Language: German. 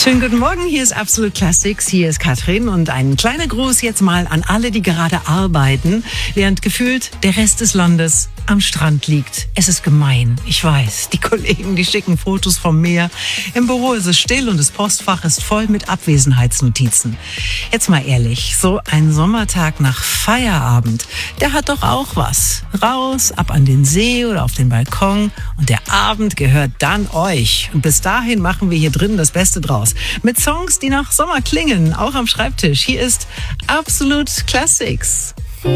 Schönen guten Morgen, hier ist Absolut Classics, hier ist Katrin und ein kleiner Gruß jetzt mal an alle, die gerade arbeiten, während gefühlt der Rest des Landes am Strand liegt. Es ist gemein, ich weiß. Die Kollegen, die schicken Fotos vom Meer. Im Büro ist es still und das Postfach ist voll mit Abwesenheitsnotizen. Jetzt mal ehrlich, so ein Sommertag nach Feierabend, der hat doch auch was. Raus, ab an den See oder auf den Balkon und der Abend gehört dann euch. Und bis dahin machen wir hier drin das Beste draus. Mit Songs, die nach Sommer klingen, auch am Schreibtisch. Hier ist Absolut Classics.